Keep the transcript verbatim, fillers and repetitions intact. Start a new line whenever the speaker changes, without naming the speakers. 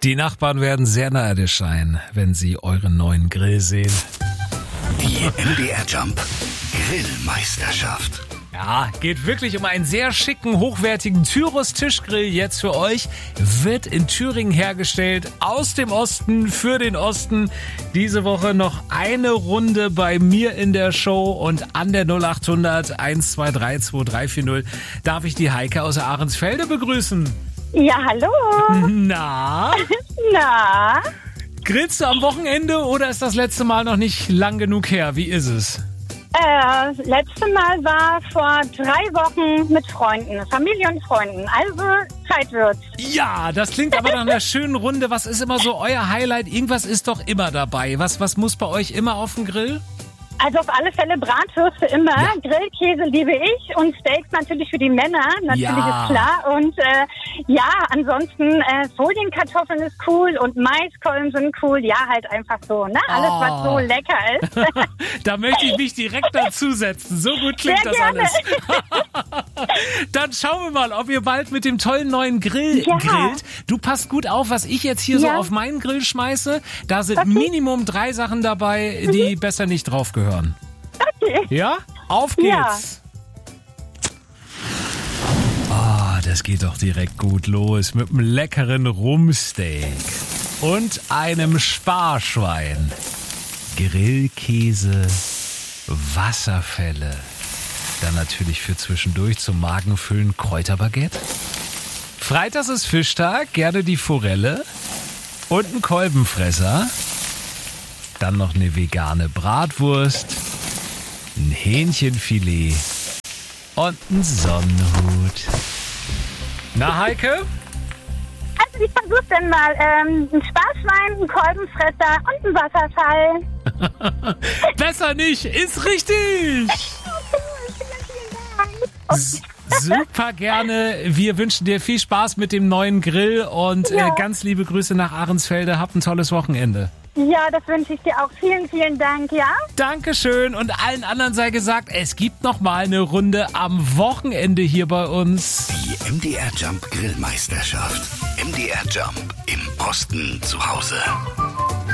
Die Nachbarn werden sehr neidisch sein, wenn sie euren neuen Grill sehen.
Die M D R Jump Grillmeisterschaft.
Ja, geht wirklich um einen sehr schicken, hochwertigen Tyros-Tischgrill jetzt für euch. Wird in Thüringen hergestellt, aus dem Osten, für den Osten. Diese Woche noch eine Runde bei mir in der Show und an der null acht hundert eins zwei drei zwei drei vier null darf ich die Heike aus Ahrensfelde begrüßen.
Ja, hallo.
Na?
Na?
Grillst du am Wochenende oder ist das letzte Mal noch nicht lang genug her? Wie ist es?
Äh, letzte Mal war vor drei Wochen mit Freunden, Familie und Freunden. Also Zeit wird's.
Ja, das klingt aber nach einer schönen Runde. Was ist immer so euer Highlight? Irgendwas ist doch immer dabei. Was, was muss bei euch immer auf dem Grill?
Also auf alle Fälle Bratwürste immer, ja. Grillkäse liebe ich und Steaks natürlich für die Männer, natürlich
Ja.
ist klar. Und äh, ja, ansonsten äh, Folienkartoffeln ist cool und Maiskolben sind cool. Ja, halt einfach so, ne? Alles,
Oh.
was so lecker ist.
Da möchte ich mich direkt dazusetzen. So gut klingt
Sehr
das
gerne.
alles. Dann schauen wir mal, ob ihr bald mit dem tollen neuen Grill
Ja.
grillt. Du passt gut auf, was ich jetzt hier so
Ja.
auf meinen Grill schmeiße. Da sind
Okay.
Minimum drei Sachen dabei, die besser nicht drauf gehören.
Okay.
Ja? Auf
Ja.
geht's. Ah, das geht doch direkt gut los mit einem leckeren Rumpsteak und einem Sparschwein. Grillkäse, Wasserfälle. Dann natürlich für zwischendurch zum Magenfüllen Kräuterbaguette. Freitags ist Fischtag, gerne die Forelle und ein Kolbenfresser. Dann noch eine vegane Bratwurst, ein Hähnchenfilet und ein Sonnenhut. Na, Heike?
Also ich versuche dann mal ähm, ein Sparschwein, ein Kolbenfresser und ein Wasserfall.
Besser nicht, ist richtig! S- Super gerne. Wir wünschen dir viel Spaß mit dem neuen Grill und
Ja.
äh, ganz liebe Grüße nach Ahrensfelde. Habt ein tolles Wochenende.
Ja, das wünsche ich dir auch. Vielen, vielen Dank, ja?
Dankeschön und allen anderen sei gesagt, es gibt noch mal eine Runde am Wochenende hier bei uns.
Die M D R Jump Grillmeisterschaft. M D R Jump im Osten zu Hause.